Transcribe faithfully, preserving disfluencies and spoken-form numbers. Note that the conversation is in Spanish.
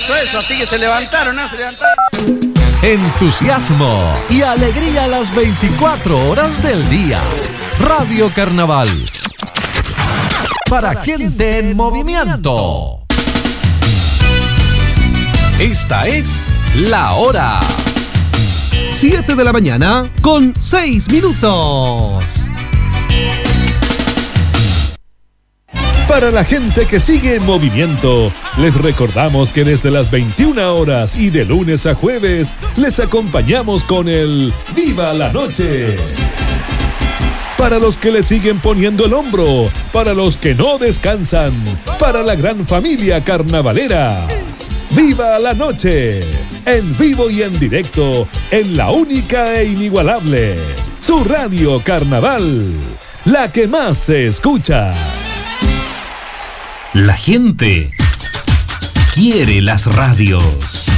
eso, eso, así que se levantaron, ¿no? Se levantaron. Entusiasmo y alegría las veinticuatro horas del día. Radio Carnaval. Para gente en movimiento. Esta es La Hora. siete de la mañana con seis minutos. Para la gente que sigue en movimiento, les recordamos que desde las veintiuna horas y de lunes a jueves, les acompañamos con el ¡Viva la Noche! Para los que le siguen poniendo el hombro, para los que no descansan, para la gran familia carnavalera. ¡Viva la Noche! En vivo y en directo, en la única e inigualable, su Radio Carnaval, la que más se escucha. La gente quiere las radios.